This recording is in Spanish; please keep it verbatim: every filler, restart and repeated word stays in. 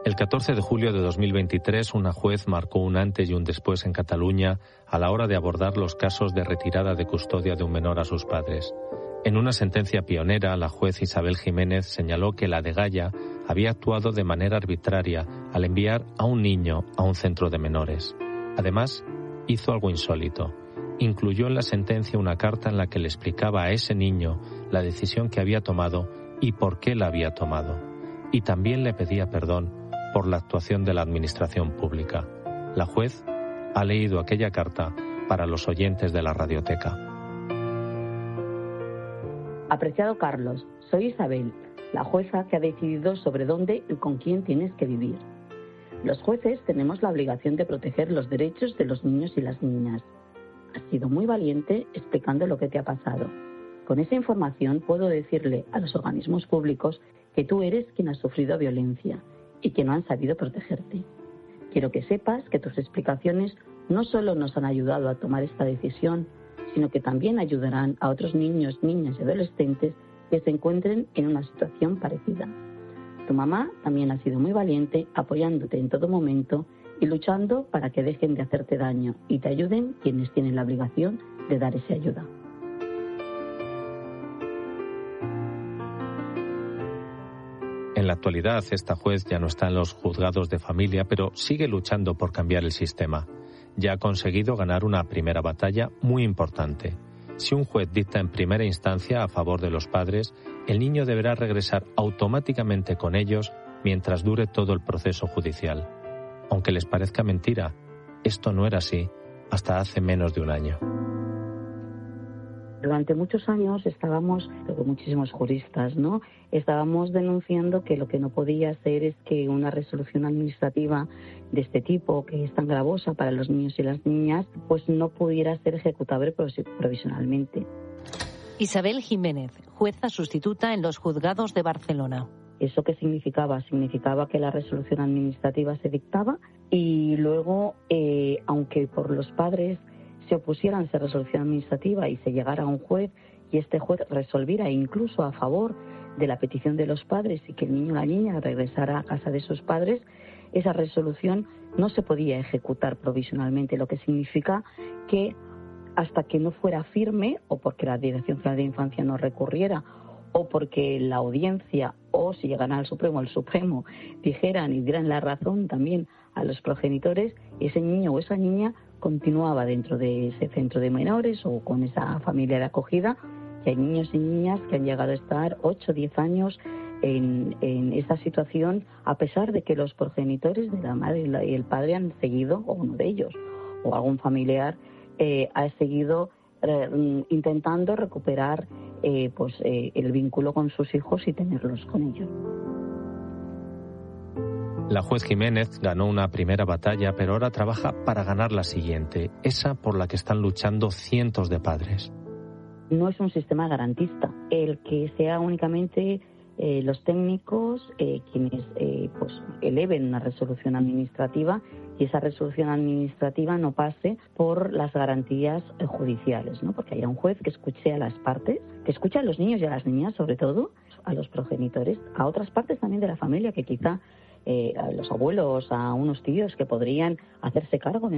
El catorce de julio de dos mil veintitrés, una juez marcó un antes y un después en Cataluña a la hora de abordar los casos de retirada de custodia de un menor a sus padres. En una sentencia pionera, la juez Isabel Jiménez señaló que la degaya había actuado de manera arbitraria al enviar a un niño a un centro de menores. Además, hizo algo insólito. Incluyó en la sentencia una carta en la que le explicaba a ese niño la decisión que había tomado y por qué la había tomado. Y también le pedía perdón por la actuación de la administración pública. La juez ha leído aquella carta para los oyentes de la radioteca. Apreciado Carlos, soy Isabel, la jueza que ha decidido sobre dónde y con quién tienes que vivir. Los jueces tenemos la obligación de proteger los derechos de los niños y las niñas. Has sido muy valiente explicando lo que te ha pasado. Con esa información puedo decirle a los organismos públicos que tú eres quien ha sufrido violencia y que no han sabido protegerte. Quiero que sepas que tus explicaciones no solo nos han ayudado a tomar esta decisión, sino que también ayudarán a otros niños, niñas y adolescentes que se encuentren en una situación parecida. Tu mamá también ha sido muy valiente, apoyándote en todo momento y luchando para que dejen de hacerte daño y te ayuden quienes tienen la obligación de dar esa ayuda. En la actualidad, esta juez ya no está en los juzgados de familia, pero sigue luchando por cambiar el sistema. Ya ha conseguido ganar una primera batalla muy importante. Si un juez dicta en primera instancia a favor de los padres, el niño deberá regresar automáticamente con ellos mientras dure todo el proceso judicial. Aunque les parezca mentira, esto no era así hasta hace menos de un año. Durante muchos años estábamos, con muchísimos juristas, ¿no? Estábamos denunciando que lo que no podía ser es que una resolución administrativa de este tipo, que es tan gravosa para los niños y las niñas, pues no pudiera ser ejecutable provisionalmente. Isabel Jiménez, jueza sustituta en los juzgados de Barcelona. ¿Eso qué significaba? Significaba que la resolución administrativa se dictaba y luego, eh, aunque por los padres se opusieran a esa resolución administrativa y se llegara a un juez y este juez resolviera incluso a favor de la petición de los padres y que el niño o la niña regresara a casa de sus padres, esa resolución no se podía ejecutar provisionalmente, lo que significa que hasta que no fuera firme, o porque la Dirección General de Infancia no recurriera, o porque la audiencia, o si llegan al Supremo, el Supremo dijeran y dieran la razón también a los progenitores, ese niño o esa niña continuaba dentro de ese centro de menores o con esa familia de acogida. Y hay niños y niñas que han llegado a estar ocho o diez años en, en esa situación, a pesar de que los progenitores de la madre y el padre han seguido, o uno de ellos, o algún familiar, eh, ha seguido eh, intentando recuperar eh, pues eh, el vínculo con sus hijos y tenerlos con ellos. La juez Jiménez ganó una primera batalla, pero ahora trabaja para ganar la siguiente, esa por la que están luchando cientos de padres. No es un sistema garantista el que sea únicamente eh, los técnicos eh, quienes eh, pues eleven una resolución administrativa y esa resolución administrativa no pase por las garantías eh, judiciales, ¿no? Porque haya un juez que escuche a las partes, que escuche a los niños y a las niñas, sobre todo a los progenitores, a otras partes también de la familia que quizá Eh, a los abuelos, a unos tíos que podrían hacerse cargo de